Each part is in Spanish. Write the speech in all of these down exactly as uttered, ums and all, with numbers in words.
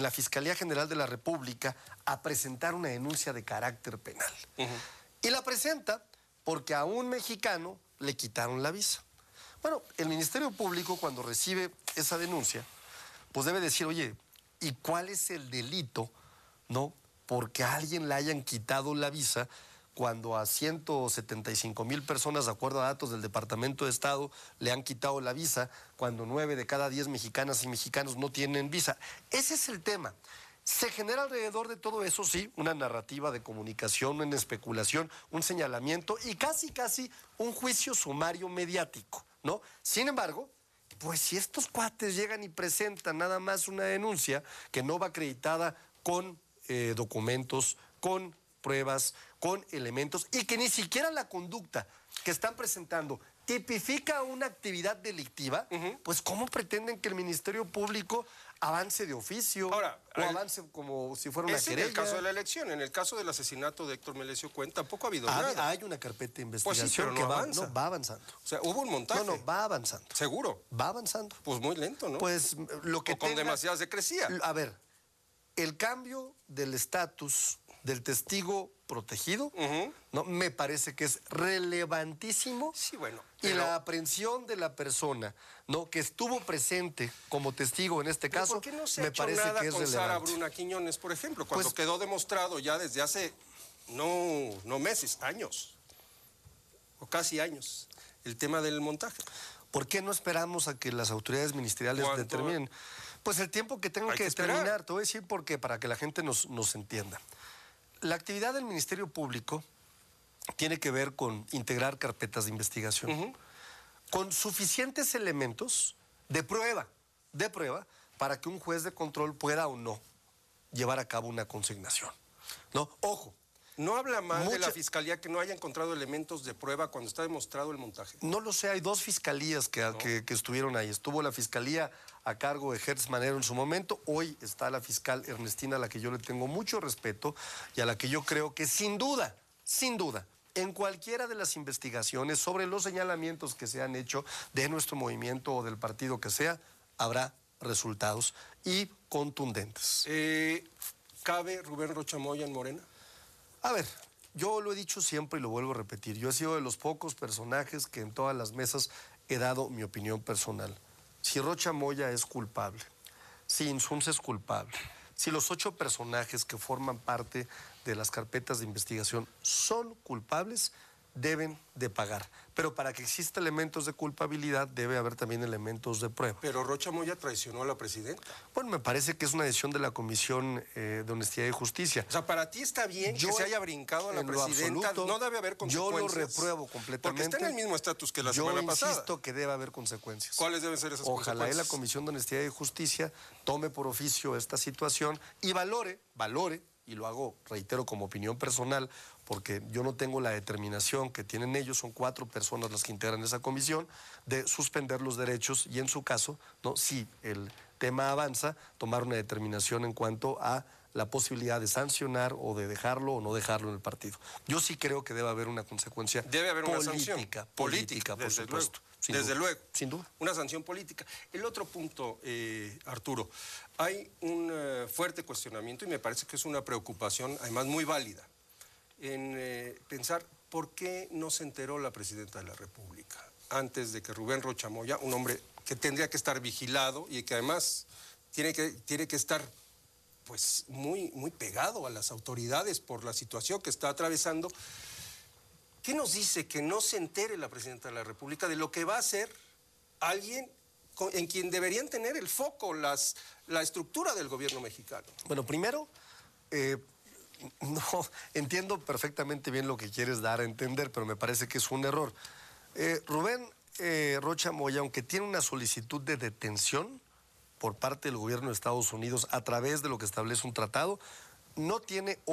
la Fiscalía General de la República a presentar una denuncia de carácter penal. Uh-huh. Y la presenta porque a un mexicano le quitaron la visa. Bueno, el Ministerio Público, cuando recibe esa denuncia, pues debe decir, oye, ¿y cuál es el delito, no? Porque a alguien le hayan quitado la visa cuando a ciento setenta y cinco mil personas, de acuerdo a datos del Departamento de Estado, le han quitado la visa, cuando nueve de cada diez mexicanas y mexicanos no tienen visa. Ese es el tema. Se genera alrededor de todo eso, sí, una narrativa de comunicación, una especulación, un señalamiento y casi, casi un juicio sumario mediático, ¿no? Sin embargo, pues si estos cuates llegan y presentan nada más una denuncia que no va acreditada con eh, documentos, con pruebas, con elementos, y que ni siquiera la conducta que están presentando tipifica una actividad delictiva, uh-huh. pues ¿cómo pretenden que el Ministerio Público avance de oficio? Ahora, o el, avance como si fuera una querella? En el caso de la elección, en el caso del asesinato de Héctor Melesio Cuen, tampoco ha habido ha, nada. Hay una carpeta de investigación pues sí, pero no que va, avanza. no, va avanzando. O sea, hubo un montaje. No, no, va avanzando. ¿Seguro? Va avanzando. Pues muy lento, ¿no? Pues lo que o con tenga, demasiada secrecía. A ver, el cambio del estatus del testigo protegido, uh-huh. ¿no? Me parece que es relevantísimo. Sí, bueno. Pero... Y la aprehensión de la persona, ¿no? Que estuvo presente como testigo en este caso, ¿por qué no se me ha hecho parece nada que es con relevante. Sara Bruna Quiñones, por ejemplo, cuando pues, quedó demostrado ya desde hace no, no meses, años, o casi años, el tema del montaje? ¿Por qué no esperamos a que las autoridades ministeriales determinen? Pues el tiempo que tengan que, que determinar. Te voy a decir por qué, para que la gente nos, nos entienda. La actividad del Ministerio Público tiene que ver con integrar carpetas de investigación, uh-huh. con suficientes elementos de prueba, de prueba, para que un juez de control pueda o no llevar a cabo una consignación. ¿No? Ojo. ¿No habla mal Mucha... de la Fiscalía que no haya encontrado elementos de prueba cuando está demostrado el montaje? No lo sé, hay dos fiscalías que, no. que, que estuvieron ahí. Estuvo la Fiscalía a cargo de Gertz Manero en su momento, hoy está la fiscal Ernestina, a la que yo le tengo mucho respeto y a la que yo creo que sin duda, sin duda, en cualquiera de las investigaciones sobre los señalamientos que se han hecho de nuestro movimiento o del partido que sea, habrá resultados y contundentes. Eh, ¿Cabe Rubén Rocha Moya en Morena? A ver, yo lo he dicho siempre y lo vuelvo a repetir. Yo he sido de los pocos personajes que en todas las mesas he dado mi opinión personal. Si Rocha Moya es culpable, si Insunza es culpable, si los ocho personajes que forman parte de las carpetas de investigación son culpables, deben de pagar. Pero para que exista elementos de culpabilidad debe haber también elementos de prueba. Pero Rocha Moya traicionó a la presidenta. Bueno, me parece que es una decisión de la Comisión eh, de Honestidad y Justicia. O sea, ¿para ti está bien yo, que se haya brincado a la presidenta? Absoluto, no debe haber consecuencias. Yo lo repruebo completamente. Porque está en el mismo estatus que la yo semana pasada. Yo insisto que debe haber consecuencias. ¿Cuáles deben ser esas Ojalá consecuencias? Ojalá la Comisión de Honestidad y Justicia tome por oficio esta situación y valore, valore, y lo hago, reitero, como opinión personal, porque yo no tengo la determinación que tienen ellos, son cuatro personas las que integran esa comisión, de suspender los derechos y en su caso, no, si el tema avanza, tomar una determinación en cuanto a la posibilidad de sancionar o de dejarlo o no dejarlo en el partido. Yo sí creo que debe haber una consecuencia debe haber una política, sanción política, por desde supuesto. Luego. Sin Desde duda. luego. Sin duda. Una sanción política. El otro punto, eh, Arturo, hay un uh, fuerte cuestionamiento y me parece que es una preocupación, además muy válida, en eh, pensar por qué no se enteró la presidenta de la República antes de que Rubén Rocha Moya, un hombre que tendría que estar vigilado y que además tiene que, tiene que estar pues muy, muy pegado a las autoridades por la situación que está atravesando. ¿Qué nos dice que no se entere la presidenta de la República de lo que va a hacer alguien en quien deberían tener el foco las, la estructura del gobierno mexicano? Bueno, primero, eh, no entiendo perfectamente bien lo que quieres dar a entender, pero me parece que es un error. Eh, Rubén eh, Rocha Moya, aunque tiene una solicitud de detención por parte del gobierno de Estados Unidos a través de lo que establece un tratado, no tiene hoy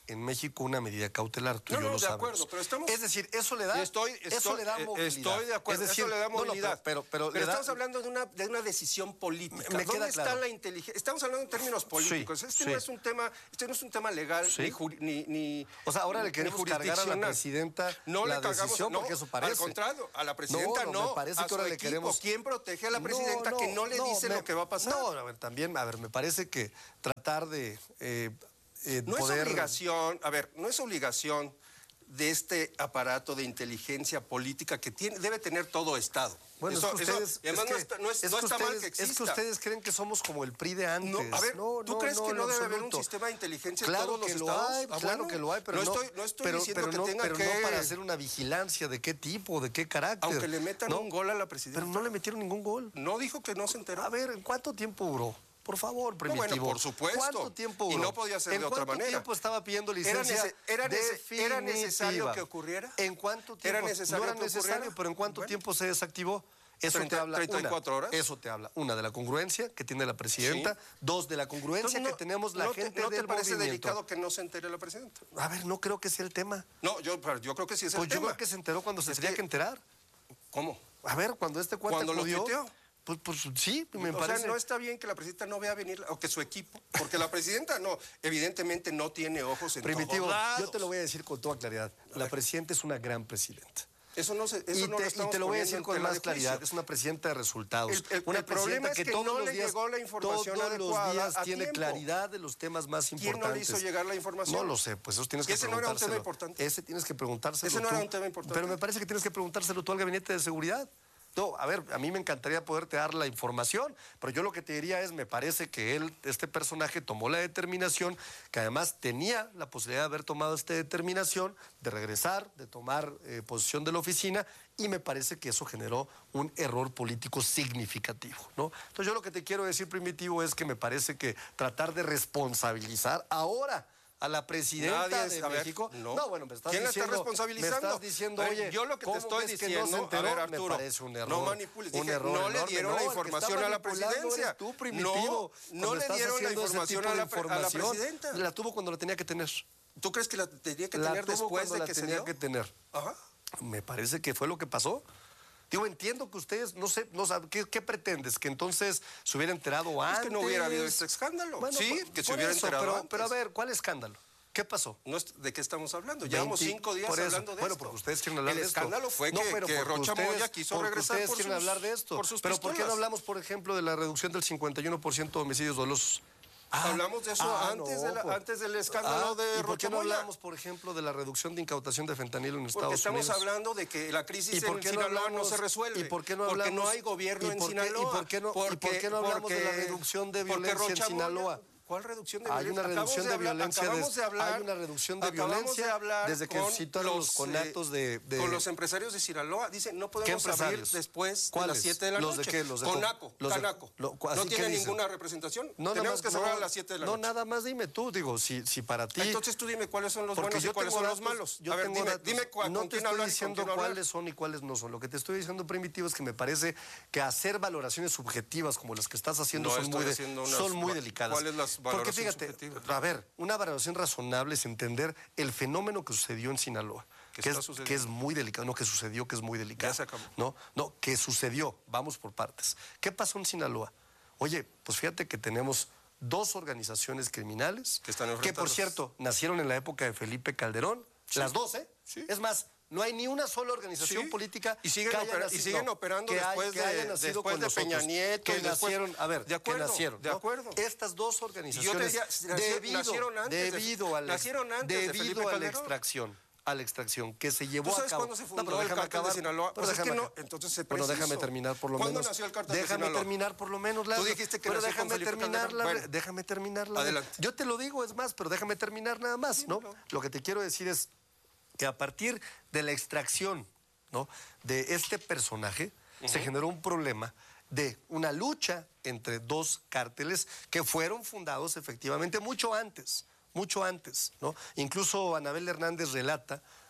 en México una medida cautelar, tú No, y yo no, lo de sabemos. acuerdo, pero estamos- Es decir, eso le da, Estoy, eso estoy, le da eh, movilidad. estoy de acuerdo, Es decir, eso le da no, no, movilidad. pero, pero, pero pero le da- estamos hablando de una, de una decisión política. Me- me ¿Dónde queda está claro. la inteligencia? Estamos hablando en términos políticos. Sí, este sí. no es un tema, este no es un tema legal Sí. ni, juri- ni, ni O sea, ahora le ni queremos cargar a la jurisdiccional. presidenta no la le cargamos, decisión no, porque eso parece. Al contrario, a la presidenta No, no, no, me parece a que ahora su le equipo. queremos- ¿Quién protege a la presidenta que no le dice me- lo que va a pasar? No, a ver, también, a ver, me parece que tratar de eh, eh, No poder... es obligación, a ver, no es obligación de este aparato de inteligencia política que tiene, debe tener todo Estado. Bueno, Eso- es que eso- ustedes, y además es no que- está, no es- es no que está mal ustedes- que exista. Es que ustedes creen que somos como el P R I de antes. No, a ver, no, ¿tú no, crees que en no debe haber un absoluto. sistema de inteligencia en Claro todos los que lo estados? hay, Ah, claro bueno, que lo hay, pero no no, estoy, no estoy pero, diciendo pero que no, tenga pero que... no para hacer una vigilancia de qué tipo, de qué carácter. Aunque le metan ¿no? un gol a la presidenta. Pero no le metieron ningún gol. No dijo que no se enteró. A ver, ¿en cuánto tiempo duró? Por favor, No, Primitivo. bueno, por supuesto. ¿Cuánto tiempo Y duró? no podía ser de otra ¿En cuánto manera. tiempo estaba pidiendo ¿Era, licencia nece- era, nece- ¿Era necesario definitiva? que ocurriera? ¿En cuánto tiempo? ¿Era necesario no era que necesario, ocurriera? pero ¿en cuánto Bueno. tiempo se desactivó? Eso treinta, te habla treinta y cuatro una, horas. Eso te habla, una, de la congruencia que tiene la presidenta, Sí. dos, de la congruencia Entonces, que tenemos la ¿no te- gente ¿No te del parece movimiento. delicado que no se entere la presidenta? A ver, no creo que sea el tema. No, yo, pero yo creo que sí es el Pues yo tema. creo que se enteró cuando se Es tenía que- que enterar. ¿Cómo? A ver, cuando este cuate Cuando lo acudió, tuiteó. Pues, pues sí, me o parece. sea, no está bien que la presidenta no vea venir, o que su equipo, porque la presidenta no, evidentemente no tiene ojos en Primitivo, todos lados. yo te lo voy a decir con toda claridad. La presidenta es una gran presidenta. Eso no se, eso Y no te, lo y estamos te lo voy a poniendo decir en con tela más de claridad. juicio. Es una presidenta de resultados. El- el- una el problema es que todos no los le días, llegó la información todos adecuada los días a tiene tiempo. claridad de los temas más ¿Quién importantes. no le hizo llegar la información? No lo sé, pues eso tienes ¿Y que ese no era un tema preguntárselo. importante? Ese tienes que preguntárselo Ese no tú. era un tema importante. Pero me parece que tienes que preguntárselo tú al gabinete de seguridad. No, a ver, a mí me encantaría poderte dar la información, pero yo lo que te diría es, me parece que él, este personaje, tomó la determinación, que además tenía la posibilidad de haber tomado esta determinación, de regresar, de tomar eh, posición de la oficina, y me parece que eso generó un error político significativo, ¿no? Entonces yo lo que te quiero decir, Primitivo, es que me parece que tratar de responsabilizar ahora a la presidenta Nadie es- de a ver, México. no. No, bueno, me estás ¿Quién la diciendo. está responsabilizando? Me estás diciendo, A ver, oye, yo lo que te ¿cómo estoy ves que diciendo, no se enteró? a ver, Arturo, me parece un error. no manipules, un dije, error no le enorme. dieron No, la el que información está a la manipulando presidencia. eres tú, Primitivo, No, no cuando le estás dieron la haciendo ese información tipo a de la pre- a la información. presidenta. La tuvo cuando la tenía que tener. ¿Tú crees que la tenía que La tener tuvo después cuando de la que se tenía dio? que tener. Ajá. Me parece que fue lo que pasó. Digo, entiendo que ustedes, no sé, no saben, ¿qué, qué pretendes? ¿Que entonces se hubiera enterado antes? Es que no hubiera habido este escándalo. Bueno, sí, por- que se por hubiera eso, enterado pero, antes. pero a ver, ¿cuál escándalo? ¿Qué pasó? No es- ¿De qué estamos hablando? Llevamos veinte cinco días por eso. hablando de Bueno, esto. porque ustedes quieren hablar El de esto. escándalo fue No, que, pero que porque Rocha ustedes- Moya quiso porque regresar ustedes por quieren sus, hablar de esto. por sus Pero ¿por qué no pistolas. hablamos, por ejemplo, de la reducción del cincuenta y uno por ciento de homicidios dolosos? Ah, Hablamos de eso ah, antes, no, de la- pues. antes del escándalo Ah, de ¿y por Rocha qué no Moya? hablamos, por ejemplo, de la reducción de incautación de fentanilo en Porque Estados estamos Unidos? hablando de que la crisis ¿Y por en qué no Sinaloa no hablamos- se resuelve. ¿Y por qué no Porque hablamos- no hay gobierno ¿y en por qué- Sinaloa. ¿Y por qué no, y por qué no hablamos de la porque- reducción de porque violencia en Rocha Moya- Sinaloa? ¿Cuál reducción de Hay violencia? una Acabamos reducción de de hablar- violencia, acabamos des- de hablar, hay una reducción de acabamos violencia de hablar desde que con citaron los eh, conatos de, de- con los empresarios de Sinaloa. Dicen, no ¿Qué podemos abrir empresarios? después de ¿Cuáles? las siete de la ¿Los de noche. qué? ¿Los de Conaco, los de- Canaco. lo- no así, ¿qué tiene dicen? ninguna representación. No, nada Tenemos más- que cerrar no, a las siete de la no, noche. nada más dime tú, digo, si, si para ti... Entonces tú dime cuáles son los Porque buenos y yo cuáles tengo son los datos, malos. yo A ver, tengo dime, datos. dime cu- no con te quién estoy hablar y con diciendo quién no hablar. cuáles son y cuáles no son. Lo que te estoy diciendo, Primitivo, es que me parece que hacer valoraciones subjetivas como las que estás haciendo No son, estoy muy de- haciendo unas son muy va- delicadas. ¿cuáles las Porque valoraciones fíjate, subjetivas? a ver, una valoración razonable es entender el fenómeno que sucedió en Sinaloa. ¿Qué Que está es, sucediendo? que es muy delicado, no que sucedió, que es muy delicado. Ya se acabó. No, no, que sucedió, vamos por partes. ¿Qué pasó en Sinaloa? Oye, pues fíjate que tenemos dos organizaciones criminales Que están que, por enfrentadas. cierto, nacieron en la época de Felipe Calderón, Sí. las dos, ¿eh? Sí. Es más, no hay ni una sola organización Sí. política Y siguen que haya opera- y nacido- siguen no, operando que hay- después que de- haya nacido después con de Peña nosotros, Nieto que y después- nacieron, a ver, De acuerdo, que nacieron, de ¿no? acuerdo. Estas dos Y yo te organizaciones, decía, naci- debido, nacieron antes de- debido a la, nacieron antes de debido Felipe a la Calderón. extracción, a la extracción que se llevó ¿Tú sabes a cabo. cuándo se No, fundó pero el déjame cártel de acabar, Sinaloa? pero Pues es que déjame no, acabar. entonces se Bueno, déjame preciso. terminar por lo ¿Cuándo menos. nació el cártel de Déjame Sinaloa? terminar por lo menos, Lalo. dijiste que pero nació con déjame Felipe terminar, Calderón. la- Bueno. déjame terminar. la- Adelante. Yo te lo digo, es más, pero déjame terminar nada más, ¿no? Dímelo. Lo que te quiero decir es que a partir de la extracción, ¿no?, de este personaje, se generó un problema de una lucha entre dos cárteles que fueron fundados efectivamente mucho antes, mucho antes, ¿no? Incluso Anabel Hernández relata,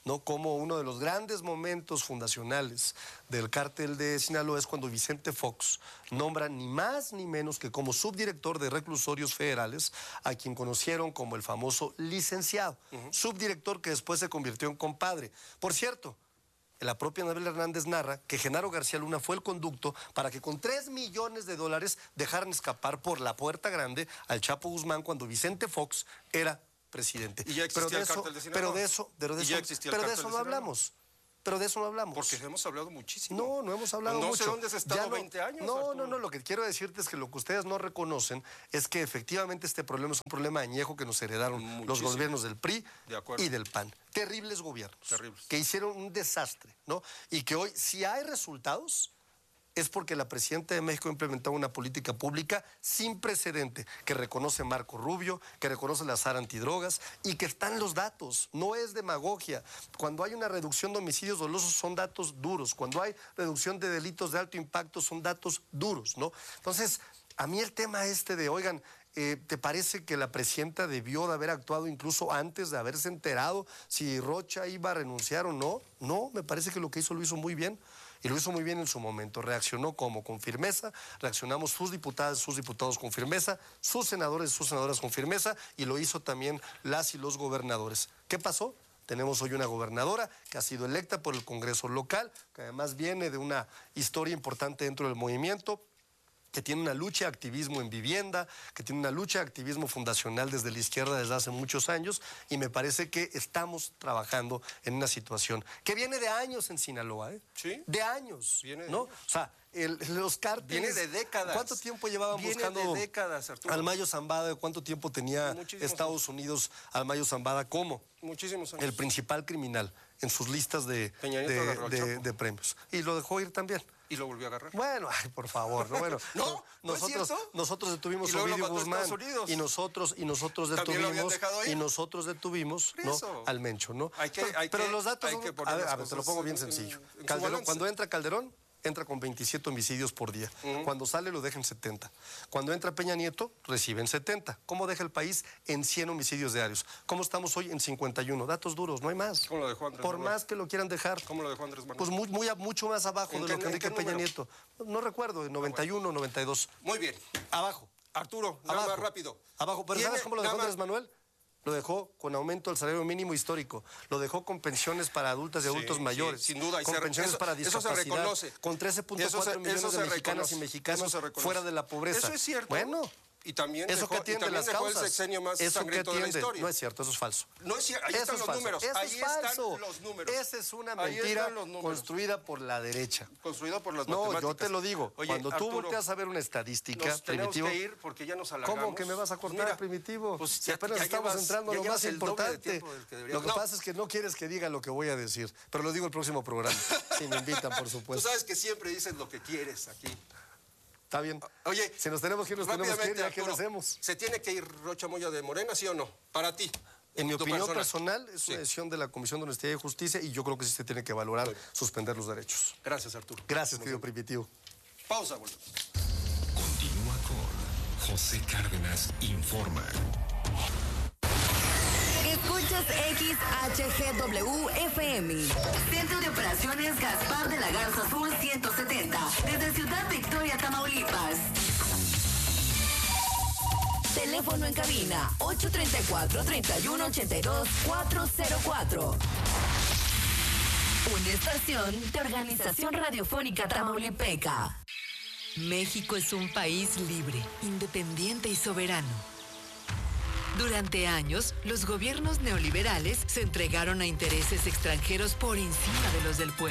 ¿no? Como uno de los grandes momentos fundacionales del cártel de Sinaloa es cuando Vicente Fox nombra ni más ni menos que como subdirector de reclusorios federales a quien conocieron como el famoso licenciado, uh-huh. subdirector que después se convirtió en compadre. Por cierto, la propia Anabel Hernández narra que Genaro García Luna fue el conducto para que con tres millones de dólares dejaran escapar por la puerta grande al Chapo Guzmán cuando Vicente Fox era presidente. Y ya existía pero de el eso, cártel de Sinaloa. Pero de eso, pero de y ya eso, existía el pero de cártel eso de no Sinaloa. hablamos. Pero de eso no hablamos. Porque hemos hablado muchísimo. No, no hemos hablado no mucho. No sé dónde has estado no, veinte años, No, Arturo. no, no. Lo que quiero decirte es que lo que ustedes no reconocen es que efectivamente este problema es un problema añejo que nos heredaron muchísimo. Los gobiernos del P R I y del P A N. Terribles gobiernos. Terribles. Que hicieron un desastre, ¿no? Y que hoy, si hay resultados, es porque la presidenta de México ha implementado una política pública sin precedente, que reconoce Marco Rubio, que reconoce la SAR antidrogas y que están los datos, no es demagogia. Cuando hay una reducción de homicidios dolosos son datos duros, cuando hay reducción de delitos de alto impacto son datos duros, ¿no? Entonces, a mí el tema este de, oigan, eh, ¿te parece que la presidenta debió de haber actuado incluso antes de haberse enterado si Rocha iba a renunciar o no? No, me parece que lo que hizo lo hizo muy bien. Y lo hizo muy bien en su momento, reaccionó como con firmeza, reaccionamos sus diputadas, sus diputados con firmeza, sus senadores, sus senadoras con firmeza, y lo hizo también las y los gobernadores. ¿Qué pasó? Tenemos hoy una gobernadora que ha sido electa por el Congreso local, que además viene de una historia importante dentro del movimiento, que tiene una lucha de activismo en vivienda, que tiene una lucha de activismo fundacional desde la izquierda desde hace muchos años, y me parece que estamos trabajando en una situación que viene de años en Sinaloa, ¿eh? Sí. De años, viene de ¿no? años. O sea, el, los cárteles... Viene de décadas. ¿Cuánto tiempo llevaban viene buscando de décadas, Arturo. al Mayo Zambada? ¿Cuánto tiempo tenía Muchísimos Estados Unidos al Mayo Zambada como Muchísimos años. el principal criminal en sus listas de, de, de, de premios? Y lo dejó ir también. Y lo volvió a agarrar. Bueno, ay, por favor, no, bueno. no, ¿no nosotros, es cierto? nosotros detuvimos a Ovidio Guzmán y nosotros y nosotros detuvimos y nosotros detuvimos, ¿no? Al Mencho, ¿no? Hay que, pero hay pero que, los datos, hay que a ver, a ver, te lo pongo bien sencillo. En, en Calderón, cuando entra Calderón, entra con veintisiete homicidios por día. Uh-huh. Cuando sale lo deja en setenta. Cuando entra Peña Nieto, reciben setenta. ¿Cómo deja el país? En cien homicidios diarios. ¿Cómo estamos hoy? En cincuenta y uno. Datos duros, no hay más. ¿Cómo lo dejó Andrés Por Manuel? más que lo quieran dejar. ¿Cómo lo dejó Andrés Manuel? Pues muy, muy, mucho más abajo de lo que Enrique Peña Nieto. No recuerdo, noventa y uno, noventa y dos. Muy bien. Abajo. Arturo, nada abajo, más rápido. Abajo. ¿Pero sabes cómo lo dejó Andrés Manuel? Lo dejó con aumento del salario mínimo histórico, lo dejó con pensiones para adultas y adultos sí, mayores, sí, sin duda, con se, pensiones eso, para discapacidad, eso se reconoce. Con trece punto cuatro millones de mexicanas y mexicanos fuera de la pobreza. Eso es cierto. Bueno. Y también eso dejó, que atiende y también las dejó causas. el sexenio más eso sangriento que atiende. de la historia. No es cierto, eso es falso. No es cierto, ahí eso están es los falso. números. Eso ahí es falso. están los números. Esa es una mentira construida por la derecha. Construida por las no, matemáticas. No, yo te lo digo. Oye, cuando tú Arturo, volteas a ver una estadística, nos Primitivo... tenemos que ir porque ya nos alargamos. ¿Cómo que me vas a cortar, Mira, Primitivo? Pues si ya, apenas ya estamos llevas, entrando a lo más importante. Que lo que no. pasa es que no quieres que diga lo que voy a decir. Pero lo digo el próximo programa. Si me invitan, por supuesto. Tú sabes que siempre dices lo que quieres aquí. Está bien. Oye, si nos tenemos que ir, nos tenemos que ir, ¿ya qué hacemos? ¿Se tiene que ir Rocha Moya de Morena, sí o no? Para ti. En mi opinión personal. personal, es una sí. decisión de la Comisión de Honestidad y Justicia y yo creo que sí se tiene que valorar sí. suspender los derechos. Gracias, Arturo. Gracias, querido Primitivo. Pausa, volvemos. Continúa con José Cárdenas Informa. Escuchas X H G W F M. Centro de Operaciones Gaspar de la Garza Sur ciento setenta. Desde Ciudad Victoria, Tamaulipas. Teléfono en cabina ocho tres cuatro, tres uno ocho dos, cuatro cero cuatro. Una estación de Organización Radiofónica Tamaulipeca. México es un país libre, independiente y soberano. Durante años, los gobiernos neoliberales se entregaron a intereses extranjeros por encima de los del pueblo.